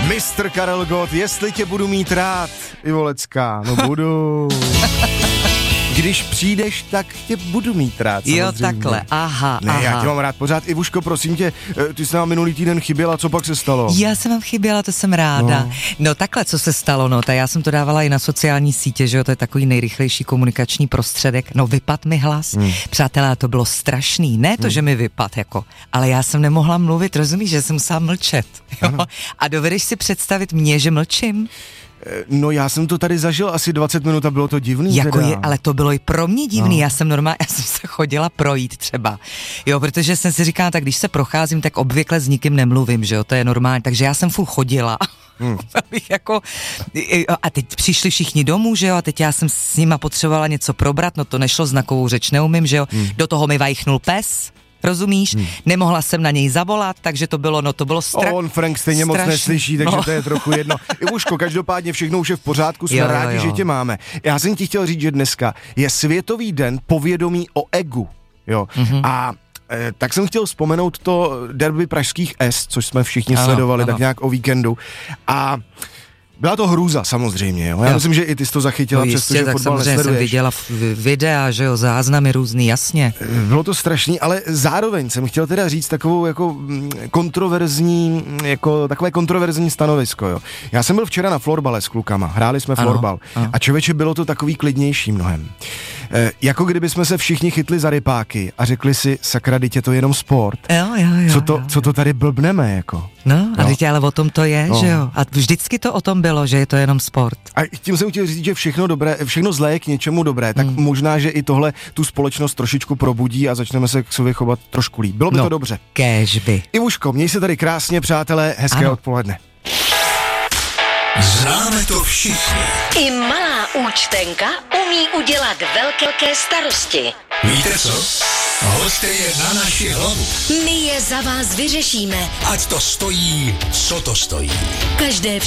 Mistr Karel Gott, jestli tě budu mít rád, Ivolecká, no budu. Když přijdeš, tak tě budu mít rád, samozřejmě. Jo, takhle, aha. Já tě mám rád pořád. Ivuško, prosím tě, ty jsi nám minulý týden chyběla, co pak se stalo? Já jsem vám chyběla, to jsem ráda. No takhle, co se stalo, no, tak já jsem to dávala i na sociální sítě, že jo, to je takový nejrychlejší komunikační prostředek. No, vypad mi hlas. Přátelé, to bylo strašný. Ne to, že mi vypad, jako, ale já jsem nemohla mluvit, rozumíš, že jsem musela mlčet. Jo? A dovedeš si představit mě, že mlčím? No já jsem to tady zažil asi 20 minut a bylo to divný. Jako teda. ale to bylo i pro mě divný, já jsem se chodila projít třeba, jo, protože jsem si říkala, tak když se procházím, tak obvykle s nikým nemluvím, že jo, to je normální, takže já jsem furt chodila. Jako, a teď přišli všichni domů, že jo, a teď já jsem s nima potřebovala něco probrat, no to nešlo, znakovou řeč neumím, že jo, do toho mi vajchnul pes. Rozumíš? Nemohla jsem na něj zavolat, takže to bylo On Frank stejně moc neslyší, takže to je trochu jedno. Ivuško, každopádně všechno už je v pořádku, jsme rádi, že tě máme. Já jsem ti chtěl říct, že dneska je Světový den povědomí o egu. Jo. A tak jsem chtěl vzpomenout to derby pražských S, což jsme všichni sledovali tak nějak o víkendu. A byla to hrůza, samozřejmě, jo. Já myslím, že i ty jsi to zachytila, přestože fotbal nesleduješ. Jsem viděla videa, že jo, záznamy různý, jasně. Bylo to strašný, ale zároveň jsem chtěl teda říct takovou jako takové kontroverzní stanovisko, jo. Já jsem byl včera na florbale s klukama, hráli jsme florbal a člověče, bylo to takový klidnější mnohem. Jako kdyby jsme se všichni chytli za rypáky a řekli si, sakra, dítě, to je jenom sport. Co to tady blbneme, jako. No, ale o tom to je, že jo. A vždycky to o tom bylo, že je to jenom sport. A tím jsem chtěl říct, že všechno zlé je k něčemu dobré, tak možná, že i tohle tu společnost trošičku probudí a začneme se k sobě chovat trošku líp. Bylo by to dobře. Kéžby. Ivuško, měj se tady krásně, přátelé, hezké odpoledne. Známe to všichni. I malá účtenka umí udělat velké starosti. Víte co? Hozte je na naši hlavu. My je za vás vyřešíme. Ať to stojí, co to stojí. Každé